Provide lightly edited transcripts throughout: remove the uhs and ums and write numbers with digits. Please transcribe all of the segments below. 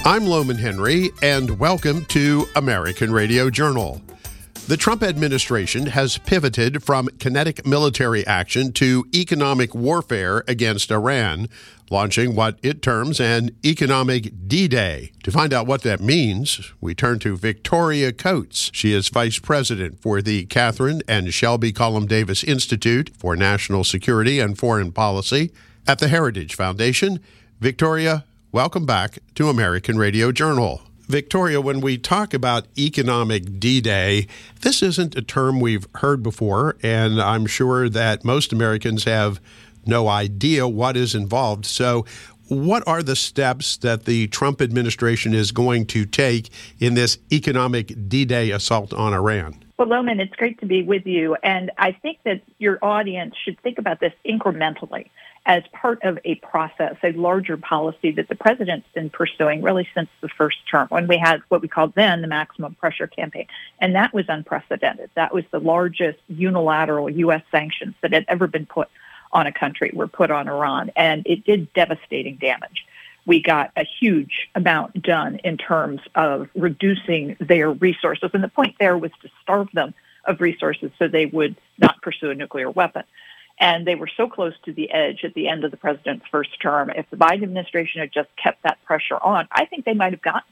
I'm Loman Henry, and welcome to American Radio Journal. The Trump administration has pivoted from kinetic military action to economic warfare against Iran, launching what it terms an economic D-Day. To find out what that means, we turn to Victoria Coates. She is vice president for the Catherine and Shelby Cullom Davis Institute for National Security and Foreign Policy at the Heritage Foundation. Victoria, welcome back to American Radio Journal. Victoria, when we talk about economic D-Day, this isn't a term we've heard before, and I'm sure that most Americans have no idea what is involved. So what are the steps that the Trump administration is going to take in this economic D-Day assault on Iran? Well, Loman, it's great to be with you. And I think that your audience should think about this incrementally as part of a process, a larger policy that the president's been pursuing really since the first term, when we had what we called then the maximum pressure campaign. And that was unprecedented. That was the largest unilateral U.S. sanctions that had ever been put on a country were put on Iran. And it did devastating damage. We got a huge amount done in terms of reducing their resources. And the point there was to starve them of resources so they would not pursue a nuclear weapon. And they were so close to the edge at the end of the president's first term. If the Biden administration had just kept that pressure on, I think they might have gotten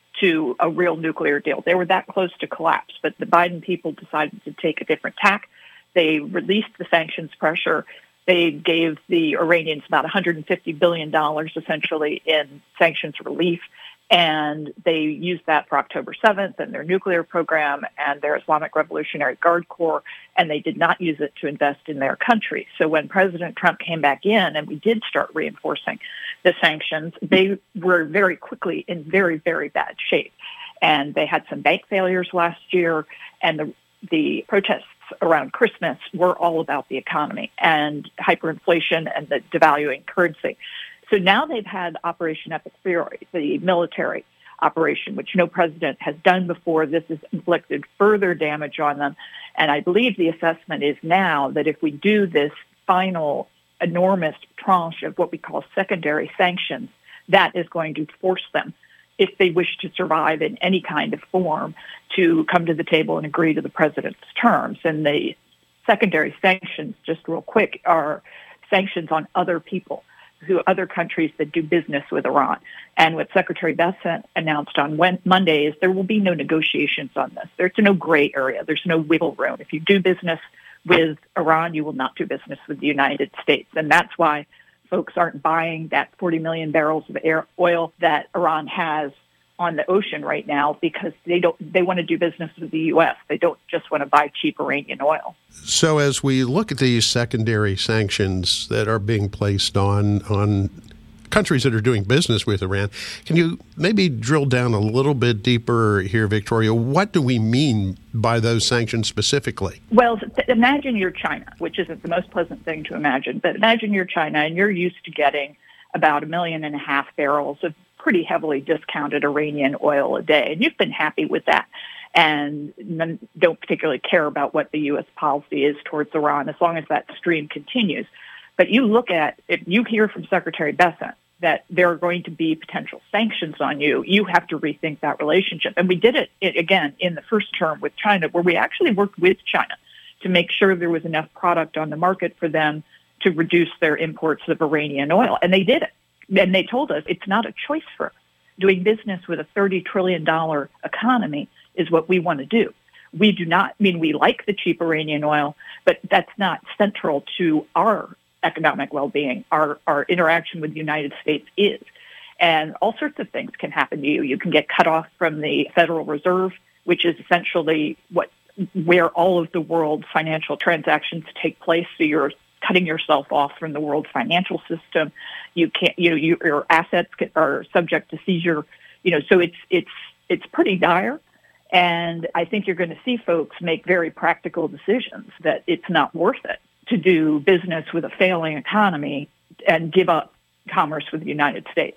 to a real nuclear deal. They were that close to collapse, but the Biden people decided to take a different tack. They released the sanctions pressure. They gave the Iranians about $150 billion essentially in sanctions relief. And they used that for October 7th and their nuclear program and their Islamic Revolutionary Guard Corps, and they did not use it to invest in their country. So when President Trump came back in and we did start reinforcing the sanctions, they were very quickly in very, very bad shape. And they had some bank failures last year, and the protests around Christmas were all about the economy and hyperinflation and the devaluing currency. So now they've had Operation Epic Fury, the military operation, which no president has done before. This has inflicted further damage on them. And I believe the assessment is now that if we do this final enormous tranche of what we call secondary sanctions, that is going to force them, if they wish to survive in any kind of form, to come to the table and agree to the president's terms. And the secondary sanctions, just real quick, are sanctions on other people, other countries that do business with Iran. And what Secretary Bessent announced on Monday is there will be no negotiations on this. There's no gray area. There's no wiggle room. If you do business with Iran, you will not do business with the United States. And that's why folks aren't buying that 40 million barrels of oil that Iran has on the ocean right now, because they want to do business with the U.S. They don't just want to buy cheap Iranian oil. So as we look at these secondary sanctions that are being placed on countries that are doing business with Iran, can you maybe drill down a little bit deeper here, Victoria? What do we mean by those sanctions specifically? Well, imagine you're China, which isn't the most pleasant thing to imagine, but imagine you're China and you're used to getting about 1.5 million barrels of pretty heavily discounted Iranian oil a day. And you've been happy with that and don't particularly care about what the U.S. policy is towards Iran as long as that stream continues. But you look at, if you hear from Secretary Bessent that there are going to be potential sanctions on you, you have to rethink that relationship. And we did it again in the first term with China, where we actually worked with China to make sure there was enough product on the market for them to reduce their imports of Iranian oil. And they did it. And they told us it's not a choice for us. Doing business with a $30 trillion economy is what we want to do. We do not mean we like the cheap Iranian oil, but that's not central to our economic well-being. Our interaction with the United States is. And all sorts of things can happen to you. You can get cut off from the Federal Reserve, which is essentially where all of the world's financial transactions take place. So you're cutting yourself off from the world financial system. You can't, your assets are subject to seizure. So it's pretty dire. And I think you're going to see folks make very practical decisions that it's not worth it to do business with a failing economy and give up commerce with the United States.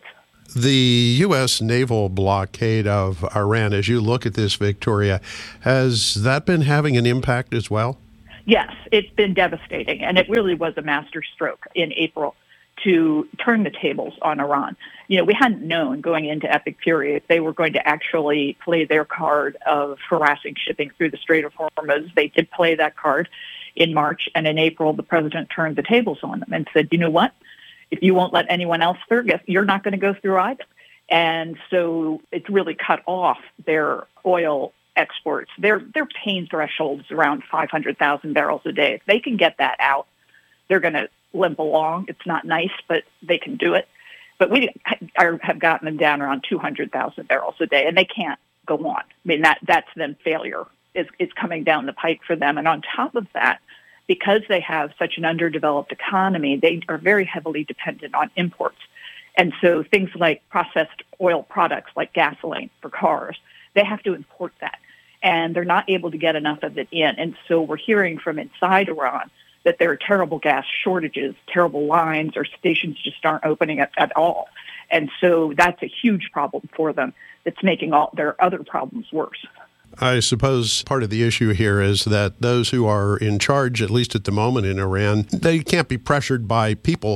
The U.S. naval blockade of Iran, as you look at this, Victoria, has that been having an impact as well? Yes, it's been devastating, and it really was a masterstroke in April to turn the tables on Iran. We hadn't known going into Epic Fury if they were going to actually play their card of harassing shipping through the Strait of Hormuz. They did play that card in March, and in April, the president turned the tables on them and said, you know what? If you won't let anyone else through, you're not going to go through either. And so it's really cut off their oil exports. Their pain threshold is around 500,000 barrels a day. If they can get that out, they're going to limp along. It's not nice, but they can do it. But we have gotten them down around 200,000 barrels a day, and they can't go on. I mean, that's then failure is coming down the pike for them. And on top of that, because they have such an underdeveloped economy, they are very heavily dependent on imports. And so things like processed oil products like gasoline for cars, they have to import that. And they're not able to get enough of it in. And so we're hearing from inside Iran that there are terrible gas shortages, terrible lines, or stations just aren't opening at all. And so that's a huge problem for them that's making all their other problems worse. I suppose part of the issue here is that those who are in charge, at least at the moment in Iran, they can't be pressured by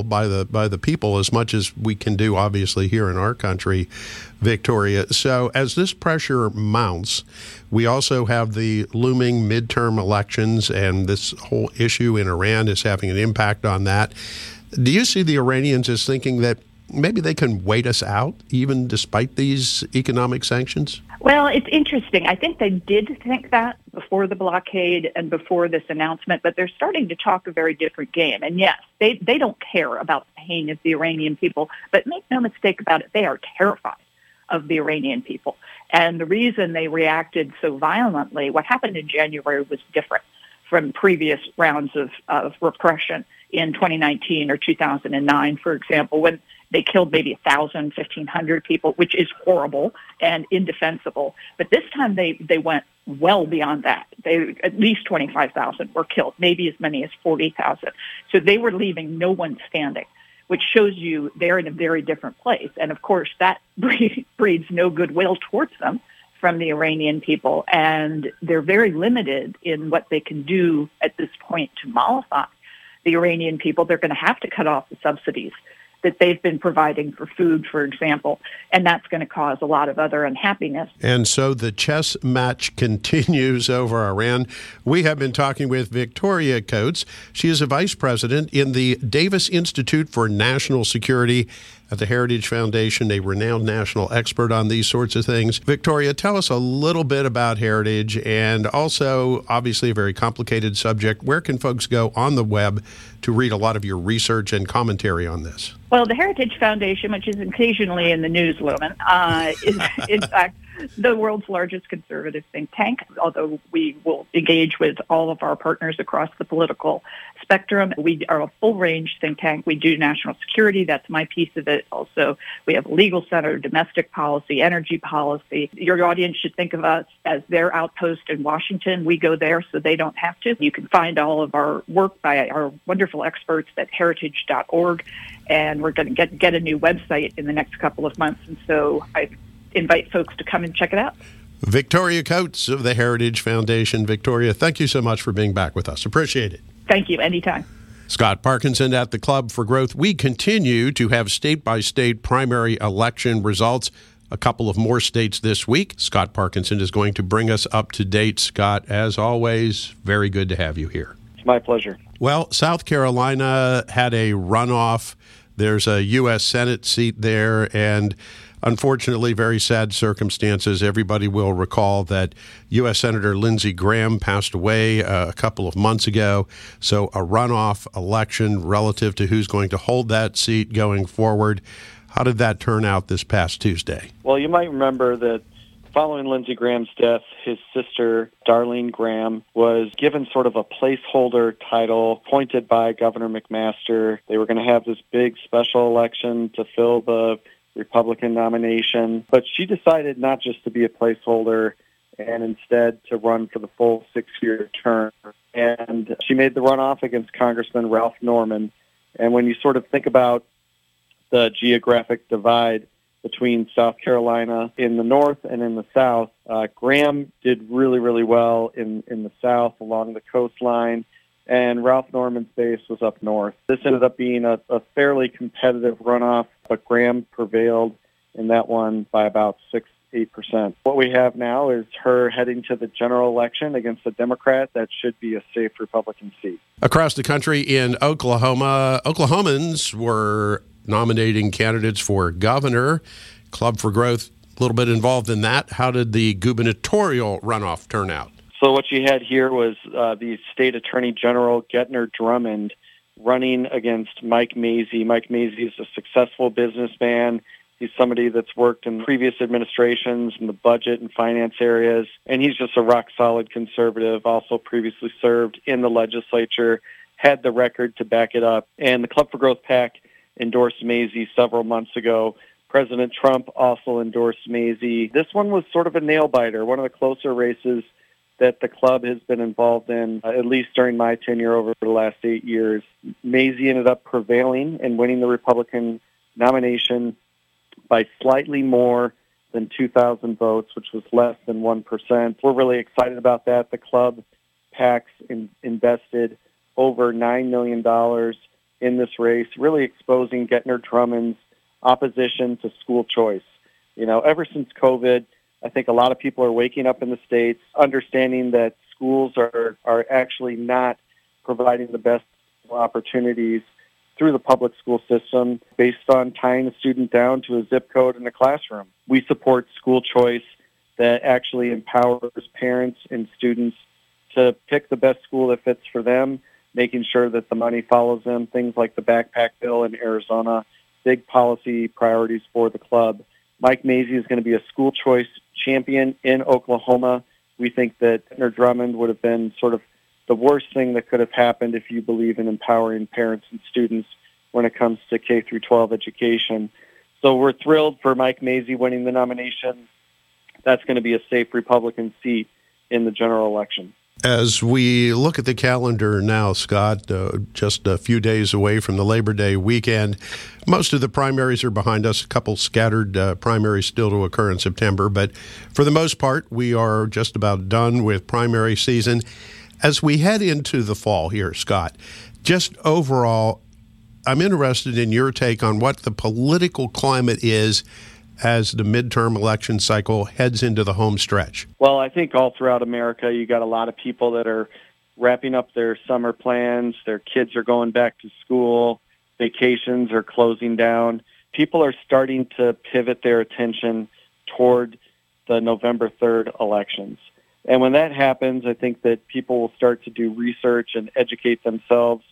the people as much as we can do, obviously, here in our country, Victoria. So as this pressure mounts, we also have the looming midterm elections, and this whole issue in Iran is having an impact on that. Do you see the Iranians as thinking that maybe they can wait us out, even despite these economic sanctions? Well, it's interesting. I think they did think that before the blockade and before this announcement, but they're starting to talk a very different game. And yes, they don't care about the pain of the Iranian people, but make no mistake about it, they are terrified of the Iranian people. And the reason they reacted so violently, what happened in January was different from previous rounds of repression in 2019 or 2009, for example, when they killed maybe 1,000, 1,500 people, which is horrible and indefensible. But this time they went well beyond that. At least 25,000 were killed, maybe as many as 40,000. So they were leaving no one standing, which shows you they're in a very different place. And of course, that breeds no goodwill towards them from the Iranian people. And they're very limited in what they can do at this point to mollify the Iranian people. They're going to have to cut off the subsidies that they've been providing for food, for example, and that's going to cause a lot of other unhappiness. And so the chess match continues over Iran. We have been talking with Victoria Coates. She is a vice president in the Davis Institute for National Security at the Heritage Foundation, a renowned national expert on these sorts of things. Victoria, tell us a little bit about Heritage, and also, obviously, a very complicated subject. Where can folks go on the web to read a lot of your research and commentary on this? Well, the Heritage Foundation, which is occasionally in the news, Lumen, is in fact the world's largest conservative think tank, although we will engage with all of our partners across the political spectrum. We are a full-range think tank. We do national security. That's my piece of it. Also, we have a legal center, domestic policy, energy policy. Your audience should think of us as their outpost in Washington. We go there so they don't have to. You can find all of our work by our wonderful experts at heritage.org, and we're going to get a new website in the next couple of months, and so I invite folks to come and check it out. Victoria Coates of the Heritage Foundation. Victoria, thank you so much for being back with us. Appreciate it. Thank you. Anytime. Scott Parkinson at the Club for Growth. We continue to have state-by-state primary election results. A couple of more states this week. Scott Parkinson is going to bring us up to date. Scott, as always, very good to have you here. It's my pleasure. Well, South Carolina had a runoff. There's a U.S. Senate seat there, and unfortunately, very sad circumstances. Everybody will recall that U.S. Senator Lindsey Graham passed away a couple of months ago. So a runoff election relative to who's going to hold that seat going forward. How did that turn out this past Tuesday? Well, you might remember that following Lindsey Graham's death, his sister, Darlene Graham, was given sort of a placeholder title appointed by Governor McMaster. They were going to have this big special election to fill the Republican nomination, but she decided not just to be a placeholder and instead to run for the full 6-year term. And she made the runoff against Congressman Ralph Norman. And when you sort of think about the geographic divide between South Carolina in the north and in the south, Graham did really, really well in the south along the coastline. and Ralph Norman's base was up north. This ended up being a fairly competitive runoff, but Graham prevailed in that one by about 6-8%. What we have now is her heading to the general election against a Democrat that should be a safe Republican seat. Across the country in Oklahoma, Oklahomans were nominating candidates for governor. Club for Growth, a little bit involved in that. How did the gubernatorial runoff turn out? So what you had here was the state attorney general, Gettner Drummond, running against Mike Mazzei. Mike Mazzei is a successful businessman. He's somebody that's worked in previous administrations in the budget and finance areas, and he's just a rock-solid conservative, also previously served in the legislature, had the record to back it up. And the Club for Growth PAC endorsed Mazzei several months ago. President Trump also endorsed Mazzei. This one was sort of a nail-biter, one of the closer races that the club has been involved in, at least during my tenure over the last 8 years. Mazzei ended up prevailing and winning the Republican nomination by slightly more than 2,000 votes, which was less than 1%. We're really excited about that. The club PACs invested over $9 million in this race, really exposing Gettner Drummond's opposition to school choice. You know, ever since COVID, I think a lot of people are waking up in the states, understanding that schools are actually not providing the best opportunities through the public school system based on tying a student down to a zip code in a classroom. We support school choice that actually empowers parents and students to pick the best school that fits for them, making sure that the money follows them, things like the backpack bill in Arizona, big policy priorities for the club. Mike Mazzei is going to be a school choice champion in Oklahoma. We think that Gettner Drummond would have been sort of the worst thing that could have happened if you believe in empowering parents and students when it comes to K through 12 education. So we're thrilled for Mike Mazzei winning the nomination. That's going to be a safe Republican seat in the general election. As we look at the calendar now, Scott, just a few days away from the Labor Day weekend, most of the primaries are behind us, a couple scattered primaries still to occur in September, but for the most part, we are just about done with primary season. As we head into the fall here, Scott, just overall, I'm interested in your take on what the political climate is as the midterm election cycle heads into the home stretch. Well, I think all throughout America, you got a lot of people that are wrapping up their summer plans. Their kids are going back to school. Vacations are closing down. People are starting to pivot their attention toward the November 3rd elections. And when that happens, I think that people will start to do research and educate themselves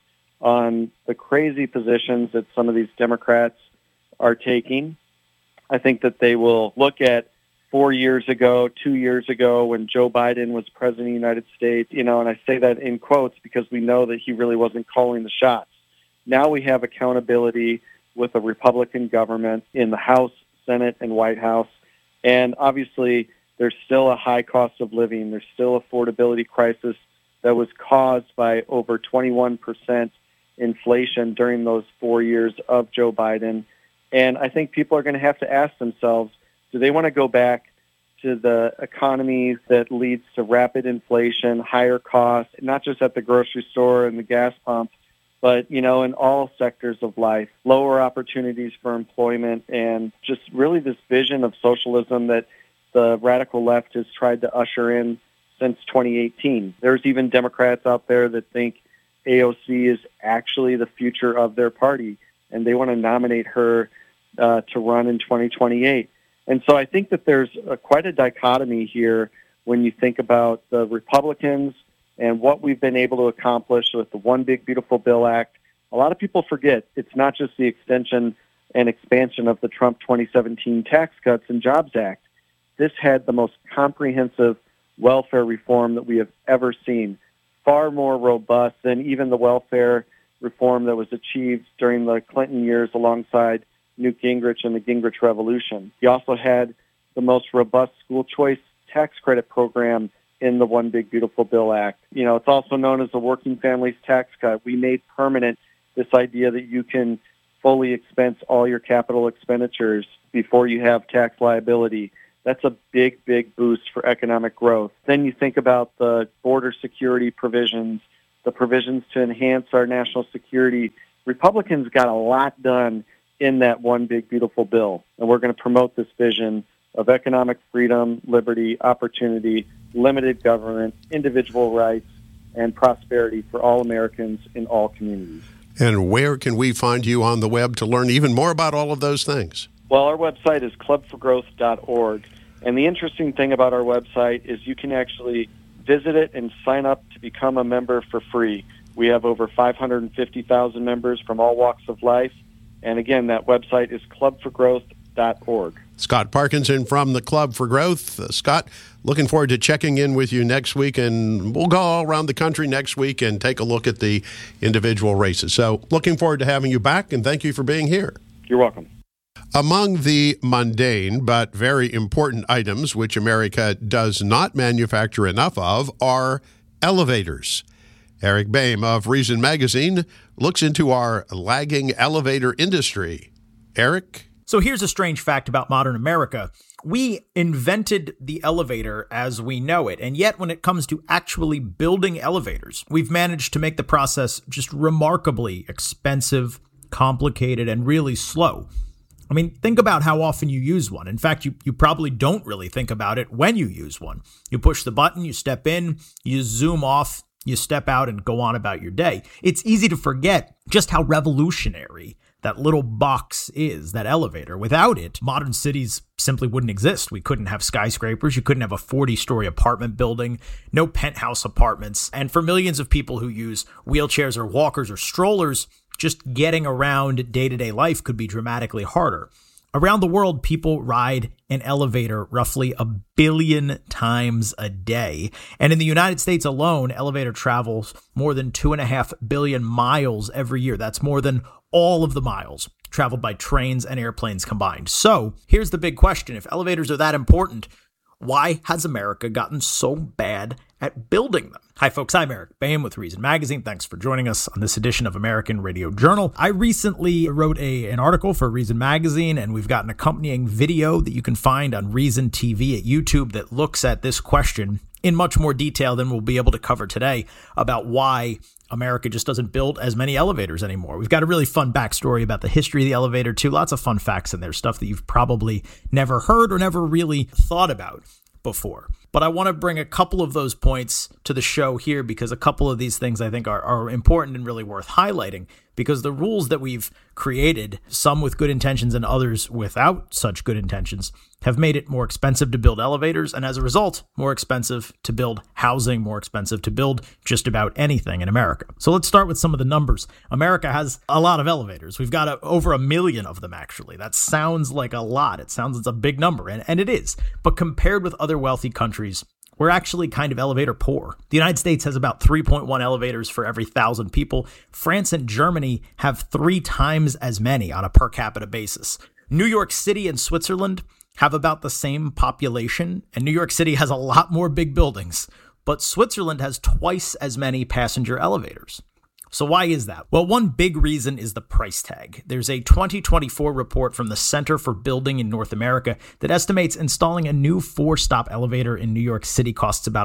on the crazy positions that some of these Democrats are taking. I think that they will look at 4 years ago, 2 years ago, when Joe Biden was president of the United States, and I say that in quotes because we know that he really wasn't calling the shots. Now we have accountability with a Republican government in the House, Senate, and White House. And obviously, there's still a high cost of living. There's still affordability crisis that was caused by over 21% inflation during those 4 years of Joe Biden. And I think people are going to have to ask themselves, do they want to go back to the economy that leads to rapid inflation, higher costs, not just at the grocery store and the gas pump, but, in all sectors of life, lower opportunities for employment, and just really this vision of socialism that the radical left has tried to usher in since 2018. There's even Democrats out there that think AOC is actually the future of their party, and they want to nominate her to run in 2028. And so I think that there's quite a dichotomy here when you think about the Republicans and what we've been able to accomplish with the One Big Beautiful Bill Act. A lot of people forget it's not just the extension and expansion of the Trump 2017 Tax Cuts and Jobs Act. This had the most comprehensive welfare reform that we have ever seen, far more robust than even the welfare reform that was achieved during the Clinton years alongside Newt Gingrich and the Gingrich Revolution. He also had the most robust school choice tax credit program in the One Big Beautiful Bill Act. It's also known as the Working Families Tax Cut. We made permanent this idea that you can fully expense all your capital expenditures before you have tax liability. That's a big, big boost for economic growth. Then you think about the border security provisions the provisions to enhance our national security. Republicans got a lot done in that one big, beautiful bill, and we're going to promote this vision of economic freedom, liberty, opportunity, limited government, individual rights, and prosperity for all Americans in all communities. And where can we find you on the web to learn even more about all of those things? Well, our website is clubforgrowth.org, and the interesting thing about our website is you can actually visit it and sign up to become a member for free. We have over 550,000 members from all walks of life, and again, that website is clubforgrowth.org. Scott Parkinson from the Club for Growth. Scott, looking forward to checking in with you next week, and we'll go all around the country next week and take a look at the individual races. So looking forward to having you back, and thank you for being here. You're welcome. Among the mundane but very important items which America does not manufacture enough of are elevators. Eric Boehm of Reason Magazine looks into our lagging elevator industry. Eric? So here's a strange fact about modern America. We invented the elevator as we know it, and yet when it comes to actually building elevators, we've managed to make the process just remarkably expensive, complicated, and really slow. I mean, think about how often you use one. In fact, you probably don't really think about it when you use one. You push the button, you step in, you zoom off, you step out and go on about your day. It's easy to forget just how revolutionary that little box is, that elevator. Without it, modern cities simply wouldn't exist. We couldn't have skyscrapers. You couldn't have a 40-story apartment building, no penthouse apartments. And for millions of people who use wheelchairs or walkers or strollers, just getting around day-to-day life could be dramatically harder. Around the world, people ride an elevator roughly 1 billion times a day. And in the United States alone, elevator travels more than 2.5 billion miles every year. That's more than all of the miles traveled by trains and airplanes combined. So here's the big question. If elevators are that important, why has America gotten so bad at building them? Hi, folks. I'm Eric Boehm with Reason Magazine. Thanks for joining us on this edition of American Radio Journal. I recently wrote an article for Reason Magazine, and we've got an accompanying video that you can find on Reason TV at YouTube that looks at this question in much more detail than we'll be able to cover today about why America just doesn't build as many elevators anymore. We've got a really fun backstory about the history of the elevator, too. Lots of fun facts in there, stuff that you've probably never heard or never really thought about before. But I want to bring a couple of those points to the show here because a couple of these things I think are important and really worth highlighting, because the rules that we've created, some with good intentions and others without such good intentions, have made it more expensive to build elevators, and as a result, more expensive to build housing, more expensive to build just about anything in America. So let's start with some of the numbers. America has a lot of elevators. We've got over 1 million of them, actually. That sounds like a lot. It sounds it's a big number, and it is. But compared with other wealthy countries, we're actually kind of elevator poor. The United States has about 3.1 elevators for every 1,000 people. France and Germany have 3 times as many on a per capita basis. New York City and Switzerland have about the same population, and New York City has a lot more big buildings, but Switzerland has twice as many passenger elevators. So why is that? Well, one big reason is the price tag. There's a 2024 report from the Center for Building in North America that estimates installing a new 4-stop elevator in New York City costs about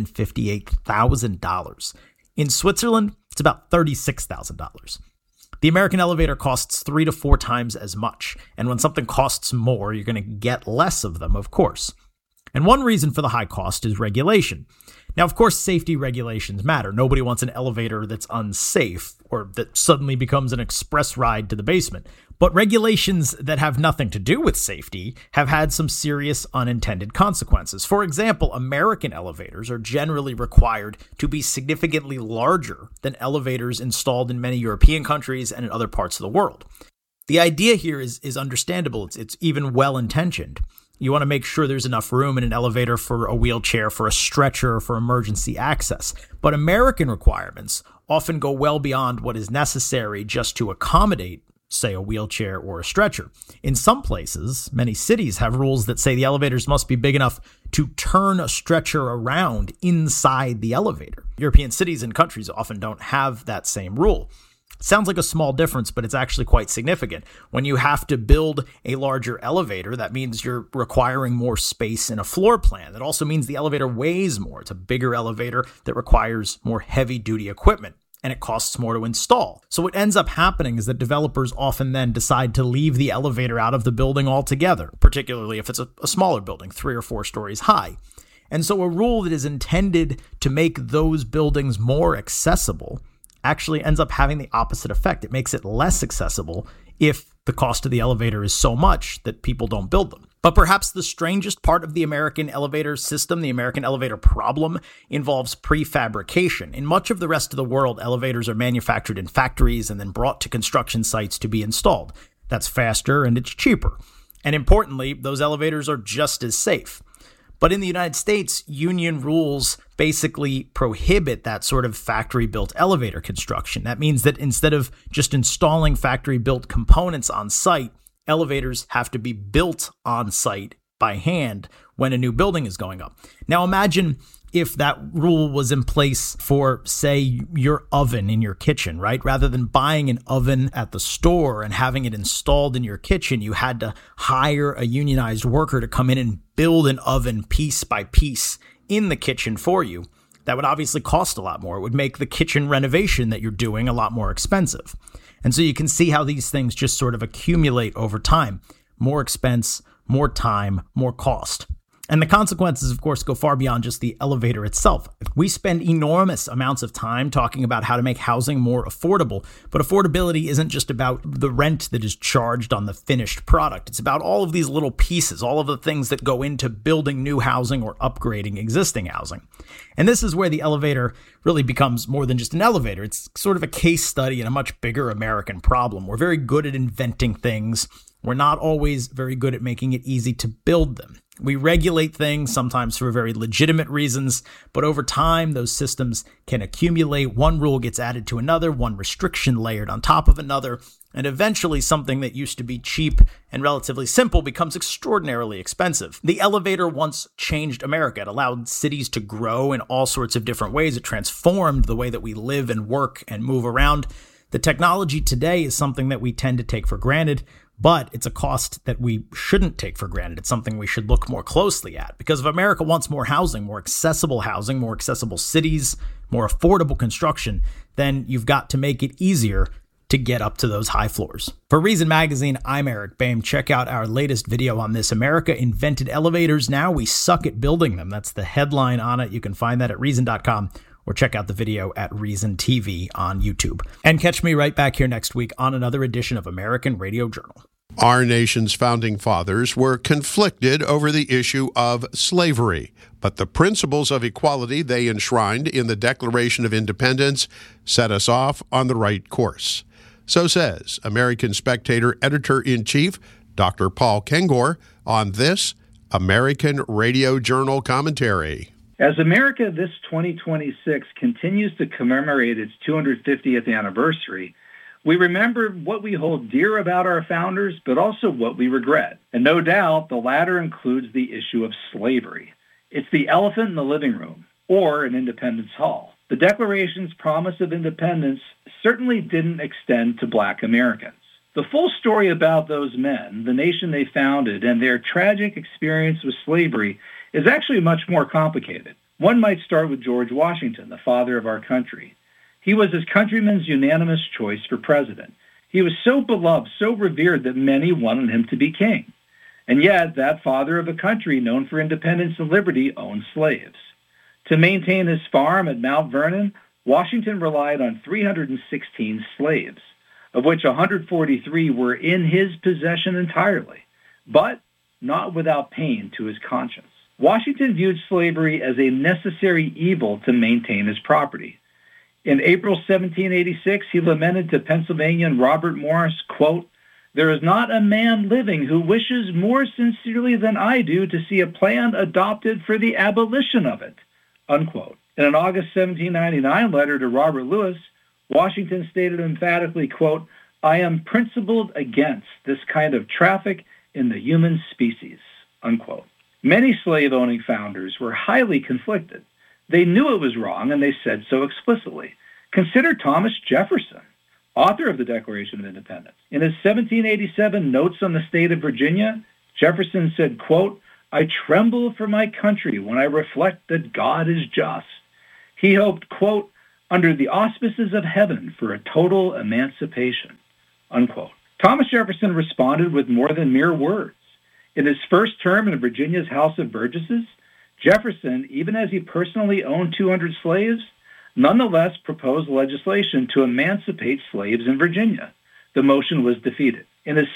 $158,000. In Switzerland, it's about $36,000. The American elevator costs 3 to 4 times as much. And when something costs more, you're going to get less of them, of course. And one reason for the high cost is regulation. Now, of course, safety regulations matter. Nobody wants an elevator that's unsafe or that suddenly becomes an express ride to the basement. But regulations that have nothing to do with safety have had some serious unintended consequences. For example, American elevators are generally required to be significantly larger than elevators installed in many European countries and in other parts of the world. The idea here is understandable. It's even well-intentioned. You want to make sure there's enough room in an elevator for a wheelchair, for a stretcher, for emergency access. But American requirements often go well beyond what is necessary just to accommodate, say, a wheelchair or a stretcher. In some places, many cities have rules that say the elevators must be big enough to turn a stretcher around inside the elevator. European cities and countries often don't have that same rule. Sounds like a small difference, but it's actually quite significant. When you have to build a larger elevator, that means you're requiring more space in a floor plan. That also means the elevator weighs more. It's a bigger elevator that requires more heavy-duty equipment, and it costs more to install. So what ends up happening is that developers often then decide to leave the elevator out of the building altogether, particularly if it's a smaller building, 3 or 4 stories high. And so a rule that is intended to make those buildings more accessible actually ends up having the opposite effect. It makes it less accessible if the cost of the elevator is so much that people don't build them. But perhaps the strangest part of the American elevator system, the American elevator problem, involves prefabrication. In much of the rest of the world, elevators are manufactured in factories and then brought to construction sites to be installed. That's faster and it's cheaper. And importantly, those elevators are just as safe. But in the United States, union rules basically prohibit that sort of factory-built elevator construction. That means that instead of just installing factory-built components on site, elevators have to be built on site by hand when a new building is going up. Now imagine if that rule was in place for, say, your oven in your kitchen, right? Rather than buying an oven at the store and having it installed in your kitchen, you had to hire a unionized worker to come in and build an oven piece by piece in the kitchen for you. That would obviously cost a lot more. It would make the kitchen renovation that you're doing a lot more expensive. And so you can see how these things just sort of accumulate over time. More expense, more time, more cost. And the consequences, of course, go far beyond just the elevator itself. We spend enormous amounts of time talking about how to make housing more affordable, but affordability isn't just about the rent that is charged on the finished product. It's about all of these little pieces, all of the things that go into building new housing or upgrading existing housing. And this is where the elevator really becomes more than just an elevator. It's sort of a case study in a much bigger American problem. We're very good at inventing things. We're not always very good at making it easy to build them. We regulate things, sometimes for very legitimate reasons, but over time, those systems can accumulate. One rule gets added to another, one restriction layered on top of another, and eventually something that used to be cheap and relatively simple becomes extraordinarily expensive. The elevator once changed America. It allowed cities to grow in all sorts of different ways. It transformed the way that we live and work and move around. The technology today is something that we tend to take for granted, but it's a cost that we shouldn't take for granted. It's something we should look more closely at. Because if America wants more accessible cities, more affordable construction, then you've got to make it easier to get up to those high floors. For Reason Magazine, I'm Eric Boehm. Check out our latest video on this. America invented elevators. Now we suck at building them. That's the headline on it. You can find that at reason.com. or check out the video at Reason TV on YouTube. And catch me right back here next week on another edition of American Radio Journal. Our nation's founding fathers were conflicted over the issue of slavery, but the principles of equality they enshrined in the Declaration of Independence set us off on the right course. So says American Spectator Editor-in-Chief Dr. Paul Kengor on this American Radio Journal commentary. As America this 2026 continues to commemorate its 250th anniversary, we remember what we hold dear about our founders, but also what we regret. And no doubt, the latter includes the issue of slavery. It's the elephant in the living room, or in Independence Hall. The Declaration's promise of independence certainly didn't extend to Black Americans. The full story about those men, the nation they founded, and their tragic experience with slavery is actually much more complicated. One might start with George Washington, the father of our country. He was his countrymen's unanimous choice for president. He was so beloved, so revered that many wanted him to be king. And yet, that father of a country known for independence and liberty owned slaves. To maintain his farm at Mount Vernon, Washington relied on 316 slaves, of which 143 were in his possession entirely, but not without pain to his conscience. Washington viewed slavery as a necessary evil to maintain his property. In April 1786, he lamented to Pennsylvanian Robert Morris, quote, "There is not a man living who wishes more sincerely than I do to see a plan adopted for the abolition of it," unquote. In an August 1799 letter to Robert Lewis, Washington stated emphatically, quote, "I am principled against this kind of traffic in the human species," unquote. Many slave-owning founders were highly conflicted. They knew it was wrong, and they said so explicitly. Consider Thomas Jefferson. author of the Declaration of Independence. In his 1787 Notes on the State of Virginia, Jefferson said, quote, "I tremble for my country when I reflect that God is just." He hoped, quote, "under the auspices of heaven for a total emancipation," unquote. Thomas Jefferson responded with more than mere words. In his first term in Virginia's House of Burgesses, Jefferson, even as he personally owned 200 slaves, nonetheless proposed legislation to emancipate slaves in Virginia. The motion was defeated. In his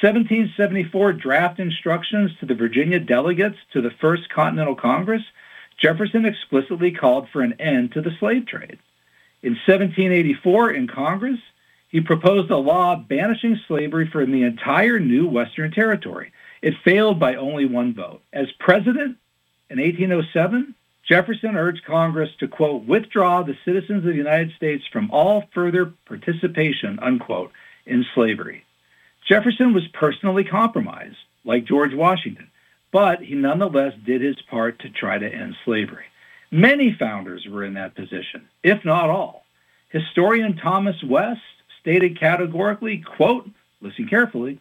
1774 draft instructions to the Virginia delegates to the First Continental Congress, Jefferson explicitly called for an end to the slave trade. In 1784 in Congress, he proposed a law banishing slavery from the entire new Western Territory. It failed by only one vote. As president in 1807, Jefferson urged Congress to, quote, "withdraw the citizens of the United States from all further participation," unquote, in slavery. Jefferson was personally compromised, like George Washington, but he nonetheless did his part to try to end slavery. Many founders were in that position, if not all. Historian Thomas West stated categorically, quote, listen carefully,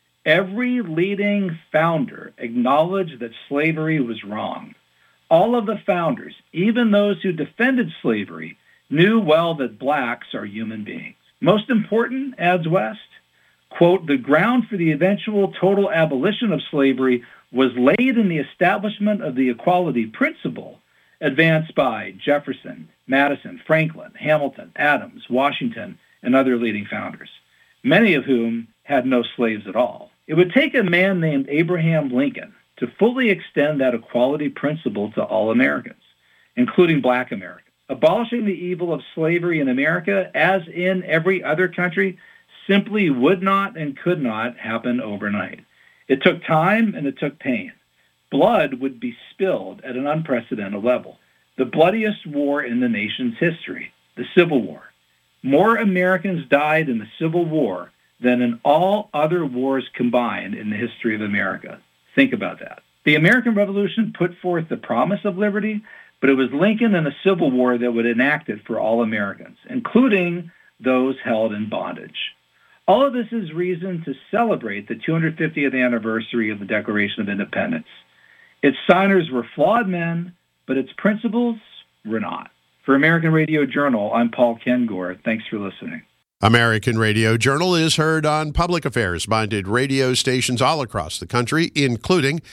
"Every leading founder acknowledged that slavery was wrong. All of the founders, even those who defended slavery, knew well that blacks are human beings. Most important," adds West, quote, "the ground for the eventual total abolition of slavery was laid in the establishment of the equality principle advanced by Jefferson, Madison, Franklin, Hamilton, Adams, Washington, and other leading founders, many of whom had no slaves at all. It would take a man named Abraham Lincoln to fully extend that equality principle to all Americans, including black Americans. Abolishing the evil of slavery in America, as in every other country, simply would not and could not happen overnight. It took time and it took pain. Blood would be spilled at an unprecedented level. The bloodiest war in the nation's history, the Civil War. More Americans died in the Civil War than in all other wars combined in the history of America. Think about that. The American Revolution put forth the promise of liberty, but it was Lincoln and the Civil War that would enact it for all Americans, including those held in bondage. All of this is reason to celebrate the 250th anniversary of the Declaration of Independence. Its signers were flawed men, but its principles were not. For American Radio Journal, I'm Paul Kengor. Thanks for listening. American Radio Journal is heard on public affairs-minded radio stations all across the country, including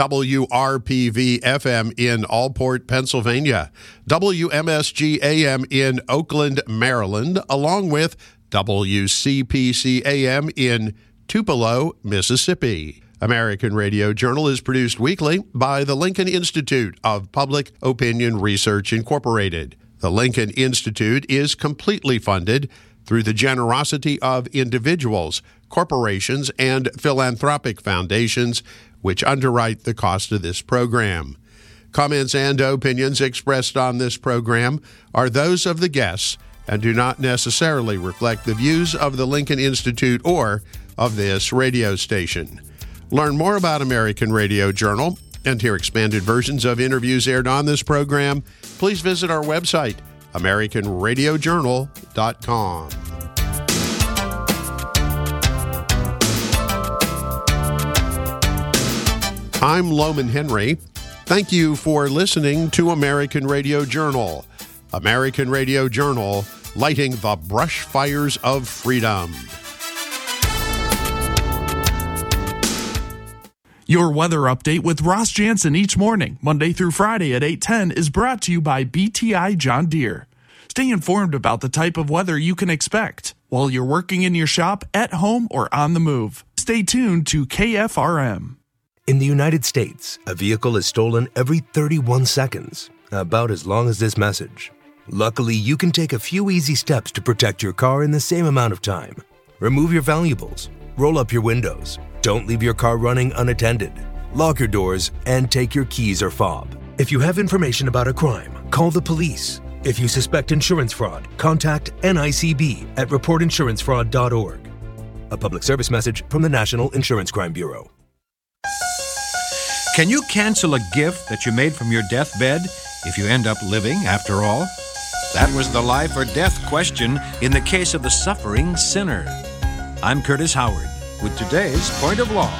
WRPV-FM in Allport, Pennsylvania, WMSG-AM in Oakland, Maryland, along with WCPC-AM in Tupelo, Mississippi. American Radio Journal is produced weekly by the Lincoln Institute of Public Opinion Research, Incorporated. The Lincoln Institute is completely funded through the generosity of individuals, corporations, and philanthropic foundations, which underwrite the cost of this program. Comments and opinions expressed on this program are those of the guests and do not necessarily reflect the views of the Lincoln Institute or of this radio station. Learn more about American Radio Journal and hear expanded versions of interviews aired on this program. Please visit our website, AmericanRadioJournal.com. I'm Loman Henry. Thank you for listening to American Radio Journal. American Radio Journal, lighting the brush fires of freedom. Your weather update with Ross Jansen each morning, Monday through Friday at 8:10, is brought to you by BTI John Deere. Stay informed about the type of weather you can expect while you're working in your shop, at home, or on the move. Stay tuned to KFRM. In the United States, a vehicle is stolen every 31 seconds, about as long as this message. Luckily, you can take a few easy steps to protect your car in the same amount of time. Remove your valuables, roll up your windows, don't leave your car running unattended, lock your doors, and take your keys or fob. If you have information about a crime, call the police. If you suspect insurance fraud, contact NICB at reportinsurancefraud.org. A public service message from the National Insurance Crime Bureau. Can you cancel a gift that you made from your deathbed if you end up living after all? That was the life or death question in the case of the suffering sinner. I'm Curtis Howard with today's Point of Law.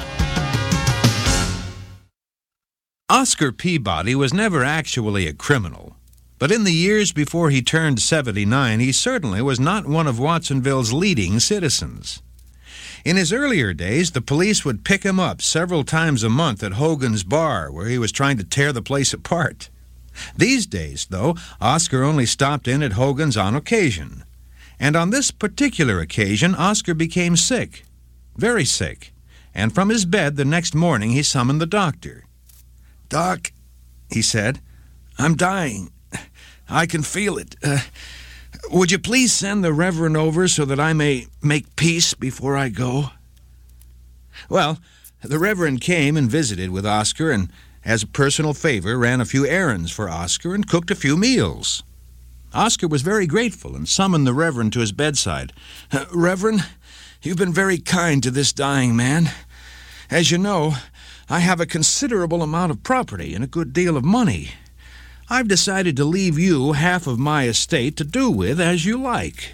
Oscar Peabody was never actually a criminal, but in the years before he turned 79, he certainly was not one of Watsonville's leading citizens. In his earlier days, the police would pick him up several times a month at Hogan's Bar, where he was trying to tear the place apart. These days, though, Oscar only stopped in at Hogan's on occasion. And on this particular occasion, Oscar became sick, very sick, and from his bed the next morning he summoned the doctor. "Doc," he said, "I'm dying. I can feel it. Would you please send the Reverend over so that I may make peace before I go?" Well, the Reverend came and visited with Oscar and, as a personal favor, ran a few errands for Oscar and cooked a few meals. Oscar was very grateful and summoned the Reverend to his bedside. "Reverend, you've been very kind to this dying man. As you know, I have a considerable amount of property and a good deal of money. I've decided to leave you half of my estate to do with as you like."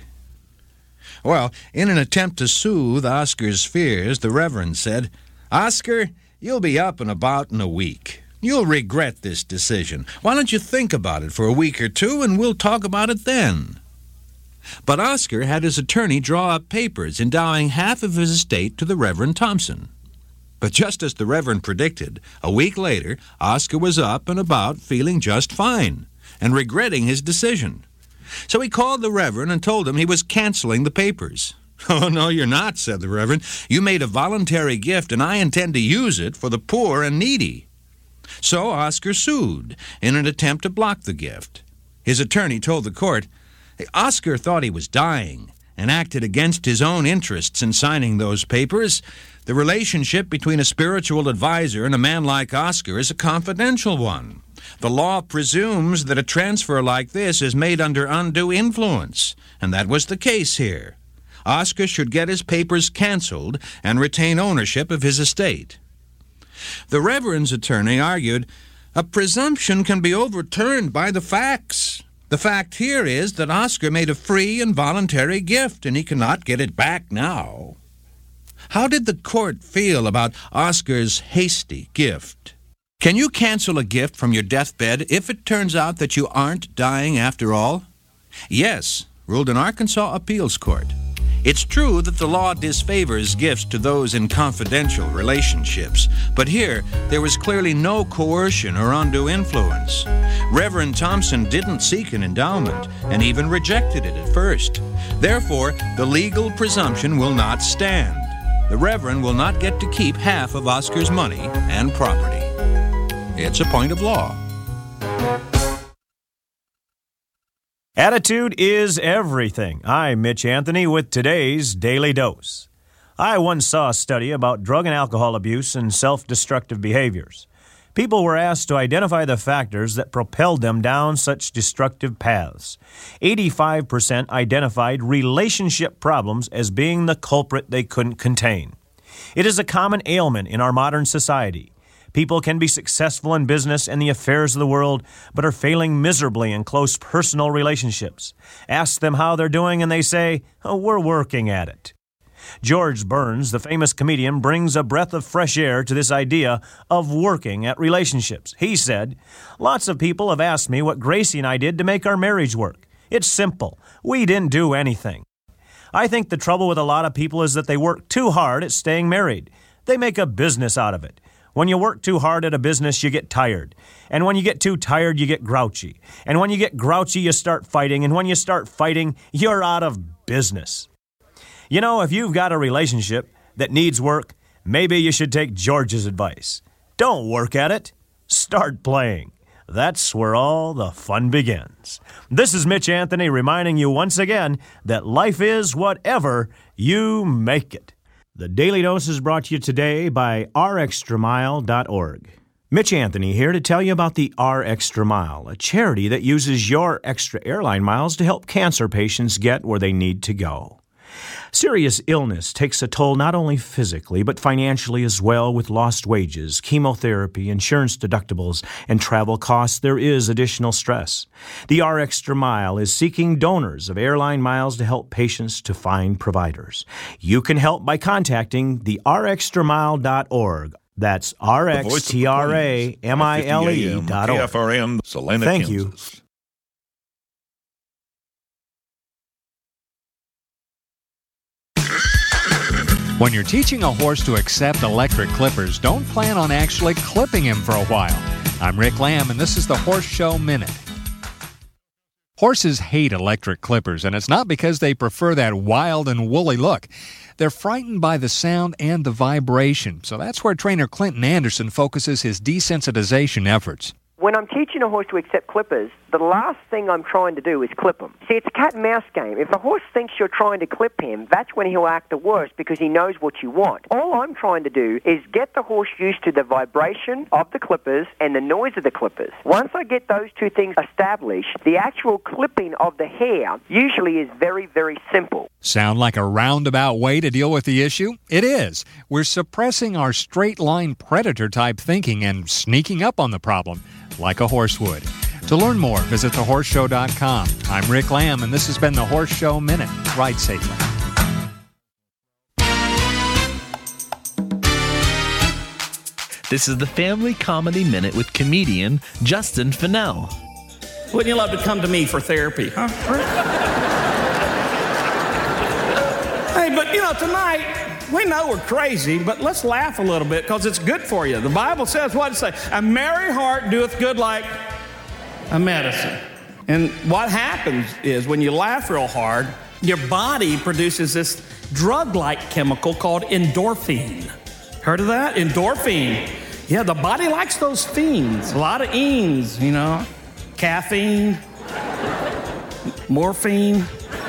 Well, in an attempt to soothe Oscar's fears, the Reverend said, "Oscar, you'll be up and about in a week. You'll regret this decision. Why don't you think about it for a week or two, and we'll talk about it then?" But Oscar had his attorney draw up papers endowing half of his estate to the Reverend Thompson. But just as the Reverend predicted, a week later, Oscar was up and about feeling just fine and regretting his decision. So he called the Reverend and told him he was canceling the papers. "Oh, no, you're not," said the Reverend. "You made a voluntary gift, and I intend to use it for the poor and needy." So Oscar sued in an attempt to block the gift. His attorney told the court, Oscar thought he was dying and acted against his own interests in signing those papers. The relationship between a spiritual advisor and a man like Oscar is a confidential one. The law presumes that a transfer like this is made under undue influence, and that was the case here. Oscar should get his papers canceled and retain ownership of his estate. The Reverend's attorney argued, "A presumption can be overturned by the facts. The fact here is that Oscar made a free and voluntary gift, and he cannot get it back now." How did the court feel about Oscar's hasty gift? Can you cancel a gift from your deathbed if it turns out that you aren't dying after all? Yes, ruled an Arkansas appeals court. It's true that the law disfavors gifts to those in confidential relationships, but here there was clearly no coercion or undue influence. Reverend Thompson didn't seek an endowment and even rejected it at first. Therefore, the legal presumption will not stand. The Reverend will not get to keep half of Oscar's money and property. It's a point of law. Attitude is everything. I'm Mitch Anthony with today's Daily Dose. I once saw a study about drug and alcohol abuse and self-destructive behaviors. People were asked to identify the factors that propelled them down such destructive paths. 85% identified relationship problems as being the culprit they couldn't contain. It is a common ailment in our modern society. People can be successful in business and the affairs of the world, but are failing miserably in close personal relationships. Ask them how they're doing, and they say, "We're working at it." George Burns, the famous comedian, brings a breath of fresh air to this idea of working at relationships. He said, "Lots of people have asked me what Gracie and I did to make our marriage work. It's simple. We didn't do anything." I think the trouble with a lot of people is that they work too hard at staying married. They make a business out of it. When you work too hard at a business, you get tired. And when you get too tired, you get grouchy. And when you get grouchy, you start fighting. And when you start fighting, you're out of business. You know, if you've got a relationship that needs work, maybe you should take George's advice. Don't work at it. Start playing. That's where all the fun begins. This is Mitch Anthony reminding you once again that life is whatever you make it. The Daily Dose is brought to you today by rextramile.org. Mitch Anthony here to tell you about the R Extra Mile, a charity that uses your extra airline miles to help cancer patients get where they need to go. Serious illness takes a toll not only physically, but financially as well, with lost wages, chemotherapy, insurance deductibles, and travel costs. There is additional stress. The RXtra Mile is seeking donors of airline miles to help patients to find providers. You can help by contacting the rxtramile.org. That's rxtramile.org. KFRM, Salina, Thank Kansas. you. When you're teaching a horse to accept electric clippers, don't plan on actually clipping him for a while. I'm Rick Lamb, and this is the Horse Show Minute. Horses hate electric clippers, and it's not because they prefer that wild and woolly look. They're frightened by the sound and the vibration, so that's where trainer Clinton Anderson focuses his desensitization efforts. When I'm teaching a horse to accept clippers, the last thing I'm trying to do is clip him. See, it's a cat and mouse game. If the horse thinks you're trying to clip him, that's when he'll act the worst because he knows what you want. All I'm trying to do is get the horse used to the vibration of the clippers and the noise of the clippers. Once I get those two things established, the actual clipping of the hair usually is very, very simple. Sound like a roundabout way to deal with the issue? It is. We're suppressing our straight-line predator-type thinking and sneaking up on the problem, like a horse would. To learn more, visit thehorseshow.com. I'm Rick Lamb, and this has been the Horse Show Minute. Ride safely. This is the Family Comedy Minute with comedian Justin Fennell. Wouldn't you love to come to me for therapy, huh? Hey, but tonight, we know we're crazy, but let's laugh a little bit because it's good for you. The Bible says what it says, a merry heart doeth good like a medicine. And what happens is when you laugh real hard, your body produces this drug-like chemical called endorphin. Heard of that? Endorphin. Yeah, the body likes those fiends. A lot of eens, caffeine, morphine,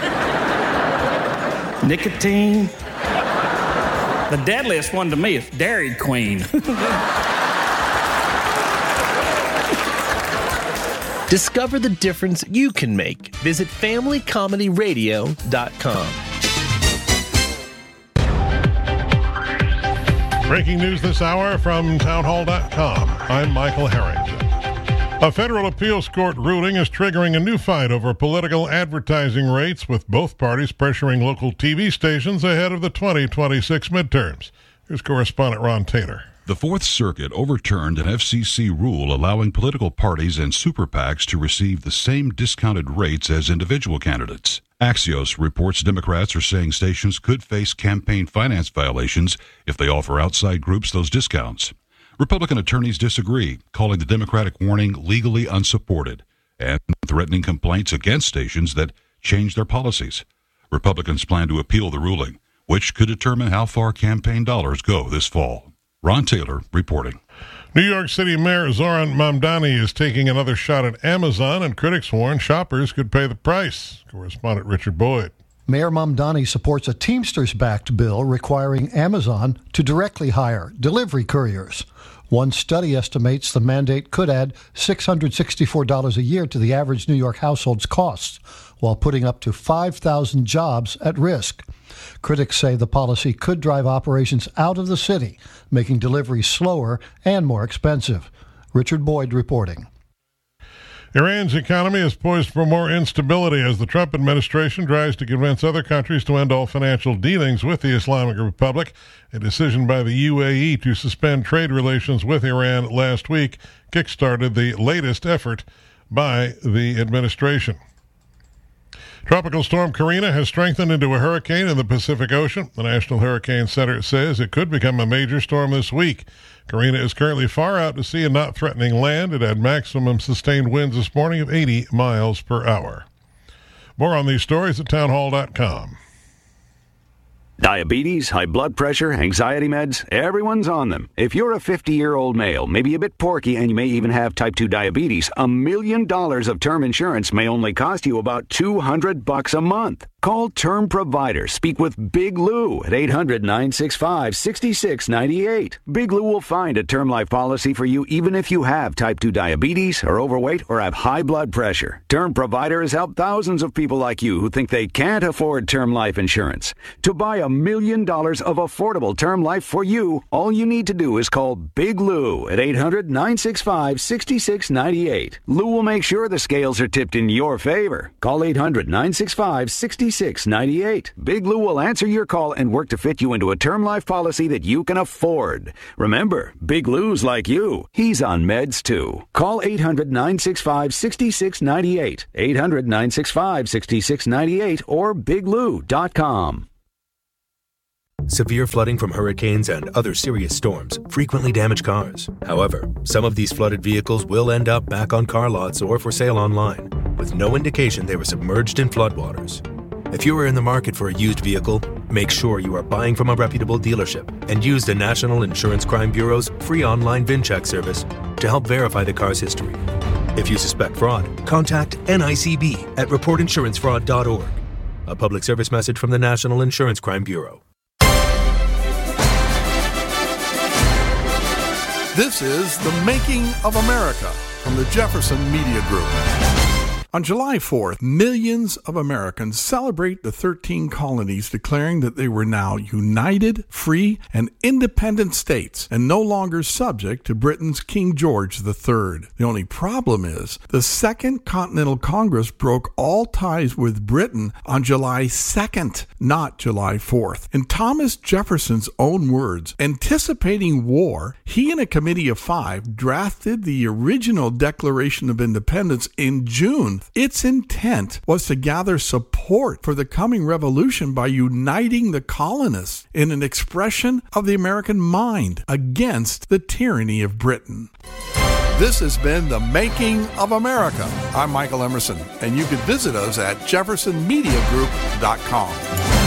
nicotine. The deadliest one to me is Dairy Queen. Discover the difference you can make. Visit FamilyComedyRadio.com. Breaking news this hour from townhall.com. I'm Michael Harrington. A federal appeals court ruling is triggering a new fight over political advertising rates, with both parties pressuring local TV stations ahead of the 2026 midterms. Here's correspondent Ron Taylor. The Fourth Circuit overturned an FCC rule allowing political parties and super PACs to receive the same discounted rates as individual candidates. Axios reports Democrats are saying stations could face campaign finance violations if they offer outside groups those discounts. Republican attorneys disagree, calling the Democratic warning legally unsupported and threatening complaints against stations that change their policies. Republicans plan to appeal the ruling, which could determine how far campaign dollars go this fall. Ron Taylor reporting. New York City Mayor Zoran Mamdani is taking another shot at Amazon, and critics warn shoppers could pay the price. Correspondent Richard Boyd. Mayor Mamdani supports a Teamsters-backed bill requiring Amazon to directly hire delivery couriers. One study estimates the mandate could add $664 a year to the average New York household's costs, while putting up to 5,000 jobs at risk. Critics say the policy could drive operations out of the city, making deliveries slower and more expensive. Richard Boyd reporting. Iran's economy is poised for more instability as the Trump administration tries to convince other countries to end all financial dealings with the Islamic Republic. A decision by the UAE to suspend trade relations with Iran last week kickstarted the latest effort by the administration. Tropical storm Karina has strengthened into a hurricane in the Pacific Ocean. The National Hurricane Center says it could become a major storm this week. Karina is currently far out to sea and not threatening land. It had maximum sustained winds this morning of 80 miles per hour. More on these stories at townhall.com. Diabetes, high blood pressure, anxiety meds, everyone's on them. If you're a 50-year-old male, maybe a bit porky, and you may even have type 2 diabetes, $1 million of term insurance may only cost you about $200 a month. Call Term Provider. Speak with Big Lou at 800-965-6698. Big Lou will find a term life policy for you even if you have type 2 diabetes, are overweight, or have high blood pressure. Term Provider has helped thousands of people like you who think they can't afford term life insurance. To buy $1 million of affordable term life for you, all you need to do is call Big Lou at 800-965-6698. Lou will make sure the scales are tipped in your favor. Call 800-965-6698. Big Lou will answer your call and work to fit you into a term life policy that you can afford. Remember, Big Lou's like you. He's on meds too. Call 800-965-6698. 800-965-6698 or biglou.com. Severe flooding from hurricanes and other serious storms frequently damage cars. However, some of these flooded vehicles will end up back on car lots or for sale online, with no indication they were submerged in floodwaters. If you are in the market for a used vehicle, make sure you are buying from a reputable dealership and use the National Insurance Crime Bureau's free online VIN check service to help verify the car's history. If you suspect fraud, contact NICB at reportinsurancefraud.org. A public service message from the National Insurance Crime Bureau. This is The Making of America from the Jefferson Media Group. On July 4th, millions of Americans celebrate the 13 colonies declaring that they were now united, free, and independent states and no longer subject to Britain's King George III. The only problem is the Second Continental Congress broke all ties with Britain on July 2nd, not July 4th. In Thomas Jefferson's own words, anticipating war, he and a committee of 5 drafted the original Declaration of Independence in June. Its intent was to gather support for the coming revolution by uniting the colonists in an expression of the American mind against the tyranny of Britain. This has been The Making of America. I'm Michael Emerson, and you can visit us at jeffersonmediagroup.com.